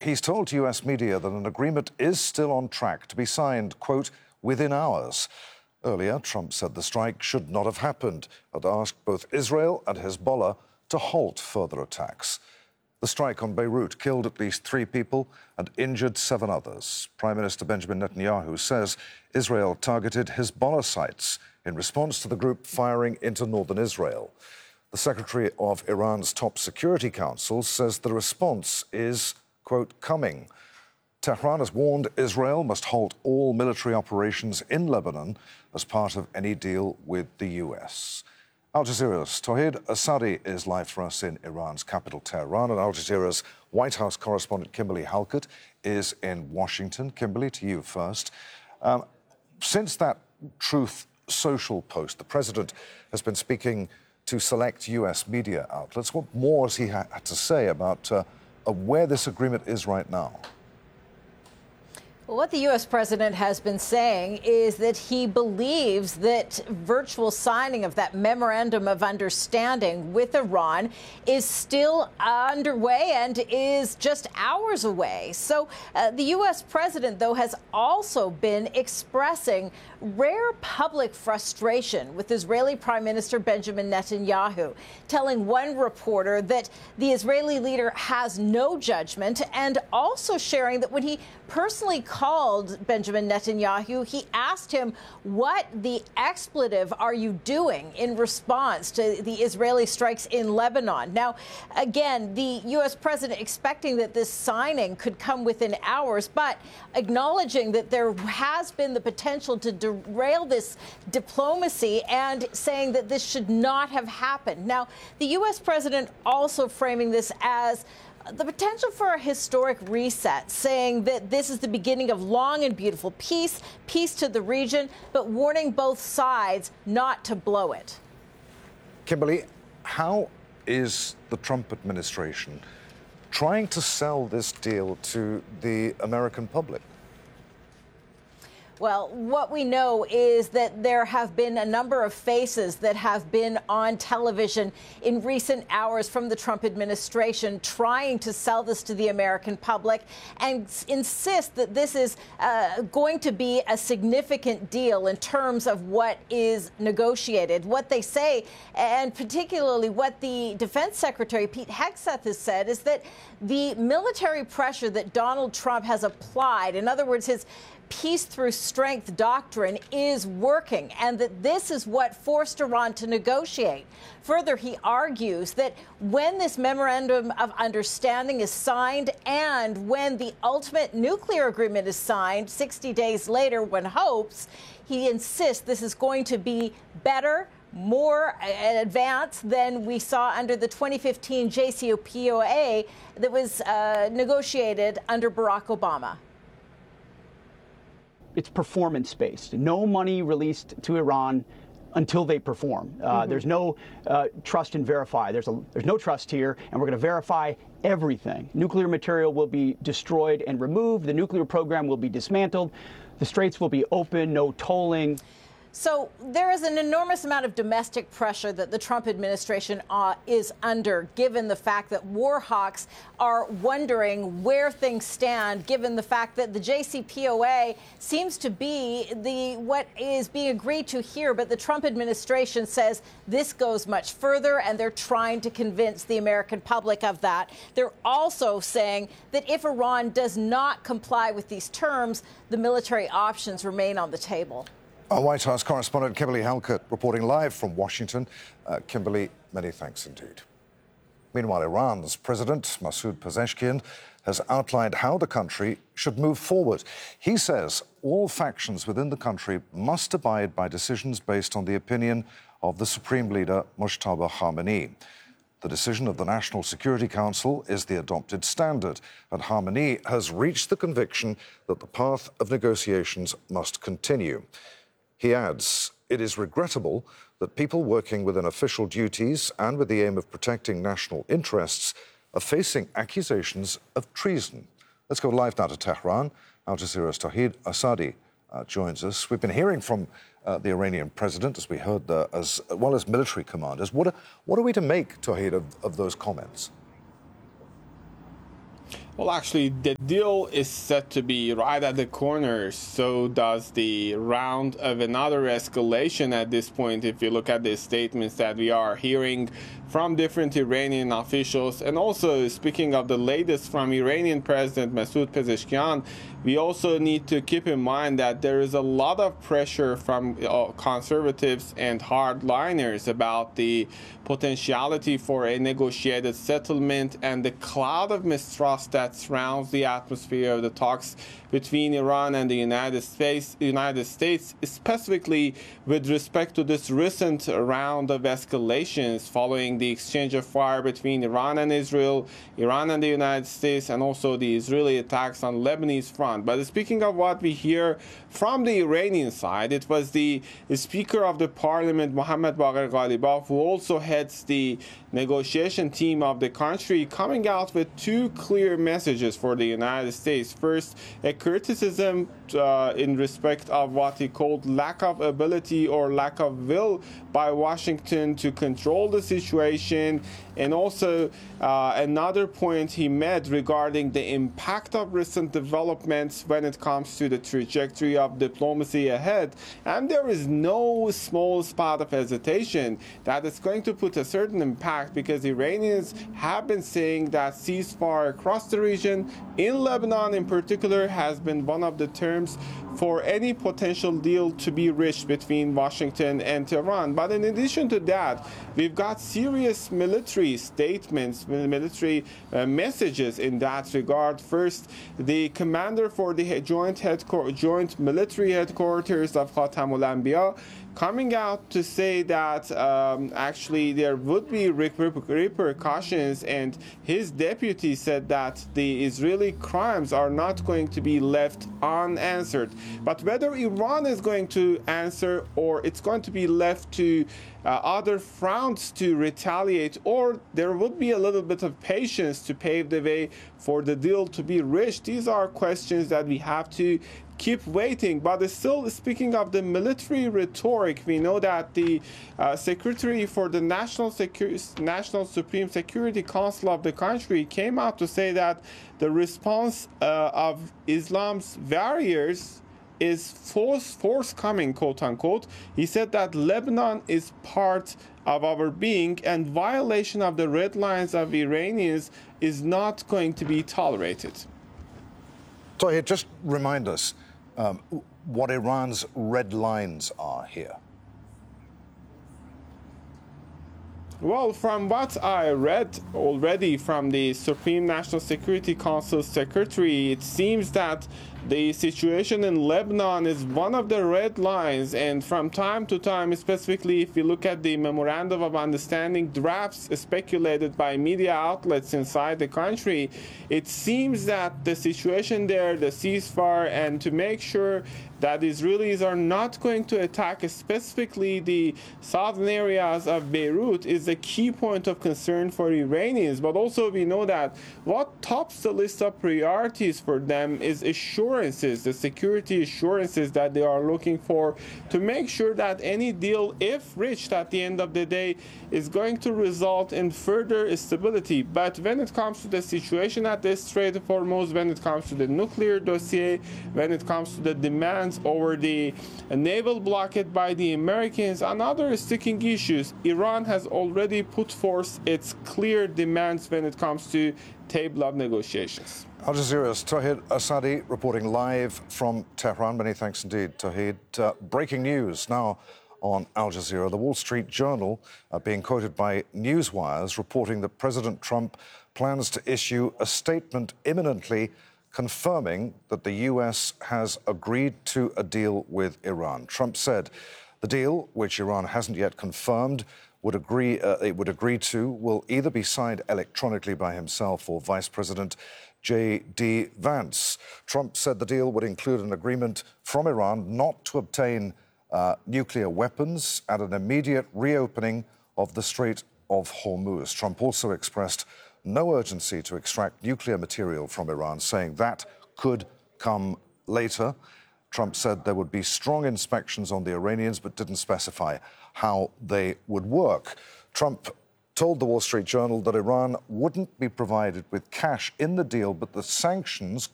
He's told U.S. media that an agreement is still on track to be signed, quote, within hours. Earlier, Trump said the strike should not have happened and asked both Israel and Hezbollah to halt further attacks. The strike on Beirut killed at least 3 people and injured 7 others. Prime Minister Benjamin Netanyahu says Israel targeted Hezbollah sites in response to the group firing into northern Israel. The Secretary of Iran's top security council says the response is, quote, coming. Tehran has warned Israel must halt all military operations in Lebanon as part of any deal with the U.S. Al Jazeera's Tawhid Asadi is live for us in Iran's capital, Tehran, and Al Jazeera's White House correspondent Kimberly Halkett is in Washington. Kimberly, to you first. Since that Truth Social post, the president has been speaking to select U.S. media outlets. What more has he had to say about where this agreement is right now? Well, what the U.S. president has been saying is that he believes that virtual signing of that memorandum of understanding with Iran is still underway and is just hours away. So the U.S. president, though, has also been expressing rare public frustration with Israeli Prime Minister Benjamin Netanyahu, telling one reporter that the Israeli leader has no judgment, and also sharing that when he personally called Benjamin Netanyahu, he asked him, what the expletive are you doing in response to the Israeli strikes in Lebanon? Now, again, the U.S. president expecting that this signing could come within hours, but acknowledging that there has been the potential to derail this diplomacy and saying that this should not have happened. Now, the U.S. president also framing this as the potential for a historic reset, saying that this is the beginning of long and beautiful peace to the region, but warning both sides not to blow it. Kimberly, how is the Trump administration trying to sell this deal to the American public? Well, what we know is that there have been a number of faces that have been on television in recent hours from the Trump administration trying to sell this to the American public and insist that this is going to be a significant deal in terms of what is negotiated. What they say, and particularly what the Defense Secretary Pete Hegseth has said, is that the military pressure that Donald Trump has applied, in other words, his peace through strength doctrine, is working, and that this is what forced Iran to negotiate. Further, he argues that when this memorandum of understanding is signed and when the ultimate nuclear agreement is signed 60 days later, one hopes, he insists this is going to be better, more advanced than we saw under the 2015 JCPOA that was negotiated under Barack Obama. It's performance-based. No money released to Iran until they perform. There's no trust and verify. There's no trust here, and we're going to verify everything. Nuclear material will be destroyed and removed. The nuclear program will be dismantled. The straits will be open, no tolling. So there is an enormous amount of domestic pressure that the Trump administration is under, given the fact that war hawks are wondering where things stand, given the fact that the JCPOA seems to be what is being agreed to here. But the Trump administration says this goes much further, and they're trying to convince the American public of that. They're also saying that if Iran does not comply with these terms, the military options remain on the table. Our White House correspondent Kimberly Halkett reporting live from Washington. Kimberly, many thanks indeed. Meanwhile, Iran's President Masoud Pezeshkian has outlined how the country should move forward. He says all factions within the country must abide by decisions based on the opinion of the Supreme Leader Mojtaba Khamenei. The decision of the National Security Council is the adopted standard, and Khamenei has reached the conviction that the path of negotiations must continue. He adds, it is regrettable that people working within official duties and with the aim of protecting national interests are facing accusations of treason. Let's go live now to Tehran. Al Jazeera's Tawhid Asadi joins us. We've been hearing from the Iranian president, as we heard, as well as military commanders. What are we to make, Tawhid, of those comments? Well, actually, the deal is set to be right at the corner. So does the round of another escalation at this point, if you look at the statements that we are hearing from different Iranian officials. And also, speaking of the latest from Iranian President Masoud Pezeshkian, we also need to keep in mind that there is a lot of pressure from conservatives and hardliners about the potentiality for a negotiated settlement and the cloud of mistrust that surrounds the atmosphere of the talks between Iran and the United States, specifically with respect to this recent round of escalations following the exchange of fire between Iran and Israel, Iran and the United States, and also the Israeli attacks on Lebanese front. But speaking of what we hear from the Iranian side, it was the Speaker of the Parliament, Mohammad Bagher Ghalibaf, who also heads the negotiation team of the country, coming out with two clear messages for the United States. First, a criticism in respect of what he called lack of ability or lack of will by Washington to control the situation, and also another point he made regarding the impact of recent developments when it comes to the trajectory of diplomacy ahead. And there is no small spot of hesitation that it's going to put a certain impact, because Iranians have been saying that ceasefire across the region, in Lebanon in particular, has been one of the terms for any potential deal to be reached between Washington and Tehran. But in addition to that, we've got serious military statements, military messages in that regard. First, the commander for the joint military headquarters of Khatamul Anbiya coming out to say that actually there would be repercussions, and his deputy said that the Israeli crimes are not going to be left unanswered. But whether Iran is going to answer or it's going to be left to other fronts to retaliate, or there would be a little bit of patience to pave the way for the deal to be reached, these are questions that we have to keep waiting. But still, speaking of the military rhetoric, we know that the Secretary for the National Supreme Security Council of the country came out to say that the response of Islam's warriors is forthcoming, quote unquote. He said that Lebanon is part of our being, and violation of the red lines of Iranians is not going to be tolerated. Tahir, just remind us what Iran's red lines are here. Well, from what I read already from the Supreme National Security Council Secretary, it seems that the situation in Lebanon is one of the red lines, and from time to time, specifically if you look at the Memorandum of Understanding drafts speculated by media outlets inside the country, it seems that the situation there, the ceasefire, and to make sure that Israelis are not going to attack specifically the southern areas of Beirut is a key point of concern for Iranians. But also we know that what tops the list of priorities for them is assurances, the security assurances that they are looking for to make sure that any deal, if reached at the end of the day, is going to result in further stability. But when it comes to the situation at the Strait of Hormuz, when it comes to the nuclear dossier, when it comes to the demands over the naval blockade by the Americans and other sticking issues, Iran has already put forth its clear demands when it comes to table of negotiations. Al Jazeera's Tahir Asadi reporting live from Tehran. Many thanks indeed, Tahir. Breaking news now on Al Jazeera. The Wall Street Journal being quoted by Newswires reporting that President Trump plans to issue a statement imminently confirming that the U.S. has agreed to a deal with Iran. Trump said the deal, which Iran hasn't yet confirmed, would agree to will either be signed electronically by himself or Vice President J.D. Vance. Trump said the deal would include an agreement from Iran not to obtain nuclear weapons and an immediate reopening of the Strait of Hormuz. Trump also expressed no urgency to extract nuclear material from Iran, saying that could come later. Trump said there would be strong inspections on the Iranians, but didn't specify how they would work. Trump told the Wall Street Journal that Iran wouldn't be provided with cash in the deal, but the sanctions